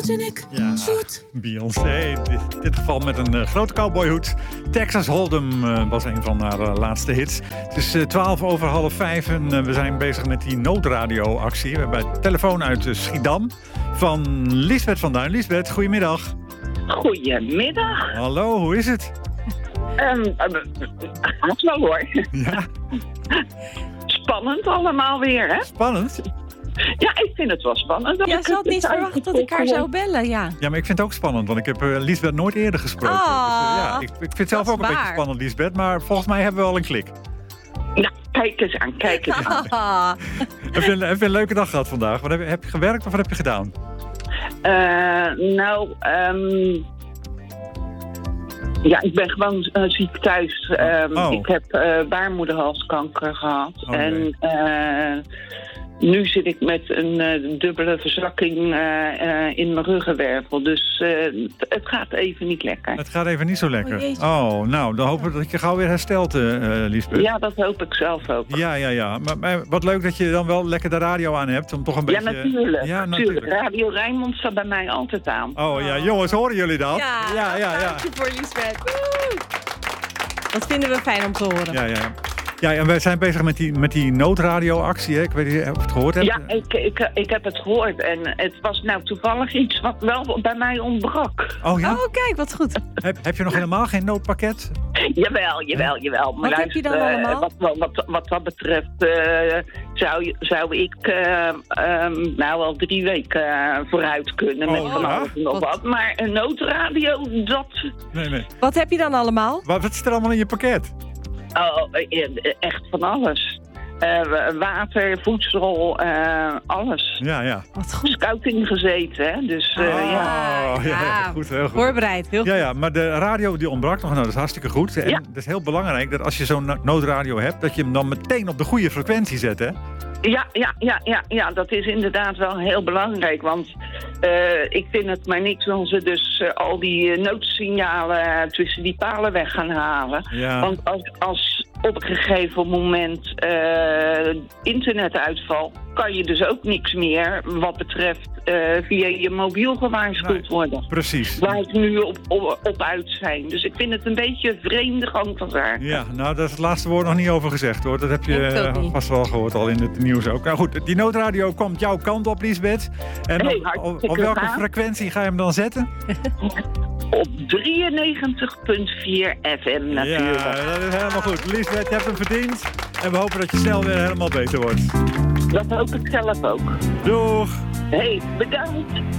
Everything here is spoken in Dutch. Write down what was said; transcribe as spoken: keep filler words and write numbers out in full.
vind ik Ja, zoet. Beyoncé, in dit geval met een uh, grote cowboyhoed. Texas Hold'em uh, was een van haar uh, laatste hits. Het is uh, twaalf over half vijf en uh, we zijn bezig met die noodradioactie. We hebben een telefoon uit uh, Schiedam van Liesbeth van Duin. Liesbeth, goedemiddag. Goedemiddag. Hallo, hoe is het? Um, uh, gaat wel hoor. Ja. Spannend allemaal weer, hè? Spannend? Ja, ik vind het wel spannend. Dat Ja, ik ze had het niet verwacht dat ik haar zou bellen, ja. Ja, maar ik vind het ook spannend, want ik heb uh, Liesbeth nooit eerder gesproken. Oh, dus, uh, ja, ik, ik vind het zelf dat ook is een beetje waar. spannend, Liesbeth. Maar volgens mij hebben we al een klik. Nou, kijk eens aan, kijk eens aan. Ah. Heb je, een, heb je een leuke dag gehad vandaag? Wat heb, je, heb je gewerkt of wat heb je gedaan? Uh, nou, um, ja, ik ben gewoon uh, ziek thuis. Um, Oh. Ik heb uh, baarmoederhalskanker gehad. Oh, nee. En uh, nu zit ik met een uh, dubbele verzakking uh, uh, in mijn ruggenwervel. Dus uh, het, het gaat even niet lekker. Het gaat even niet zo lekker. Oh, jeetje. Oh, nou, dan hopen we dat je gauw weer herstelt, uh, uh, Liesbeth. Ja, dat hoop ik zelf ook. Ja, ja, ja. Maar, maar wat leuk dat je dan wel lekker de radio aan hebt. Om toch een Ja, beetje... natuurlijk. Ja, natuurlijk. Radio Rijnmond staat bij mij altijd aan. Oh ja, jongens, horen jullie dat? Ja, ja, ja. ja. dank je voor Liesbeth. Woe! Dat vinden we fijn om te horen. Ja, ja. Ja, en wij zijn bezig met die, met die noodradioactie. Hè? Ik weet niet of je het gehoord hebt. Ja, ik, ik, ik heb het gehoord. En het was nou toevallig iets wat wel bij mij ontbrak. Oh ja? Oh, kijk, wat goed. Heb, heb je nog helemaal geen noodpakket? Jawel, jawel, jawel. Maar Wat heb je dan luister, allemaal? uh, Wat, wat, wat, wat dat betreft uh, zou, zou ik uh, um, nou al drie weken uh, vooruit kunnen Oh, met van ja? alles en nog Wat? wat. Maar een noodradio, dat... Nee, nee. Wat heb je dan allemaal? Wat, wat zit er allemaal in je pakket? Oh, eh, echt van alles. Uh, water, voedsel, uh, alles. Ja, ja. Wat goed. Scouting gezeten, hè. Dus uh, Oh, ja. ja, ja, goed, heel goed. Voorbereid, heel goed. Ja, ja, maar de radio die ontbrak nog. Nou, dat is hartstikke goed. En Ja. het is heel belangrijk dat als je zo'n no- noodradio hebt, dat je hem dan meteen op de goede frequentie zet, hè? Ja, ja, ja, ja, ja, dat is inderdaad wel heel belangrijk. Want uh, ik vind het maar niks als ze dus uh, al die uh, noodsignalen uh, tussen die palen weg gaan halen. Ja. Want als, als op een gegeven moment uh, internet uitvalt, kan je dus ook niks meer wat betreft uh, via je mobiel gewaarschuwd Nee. worden. Precies. Waar ik nu op, op, op uit zijn. Dus ik vind het een beetje een vreemde gang van zaken. Ja, nou, daar is het laatste woord nog niet over gezegd, hoor. Dat heb je Ik ook eh, niet. vast wel gehoord al in het nieuws ook. Nou goed, die noodradio komt jouw kant op, Liesbeth. En Hey, op, op, hartstikke op welke gaaf. frequentie ga je hem dan zetten? Op drieënnegentig komma vier F M natuurlijk. Ja, dat is helemaal goed. Liesbeth, je hebt hem verdiend. En we hopen dat je snel weer helemaal beter wordt. Dat hoop ik zelf ook. Doeg! Hey, bedankt.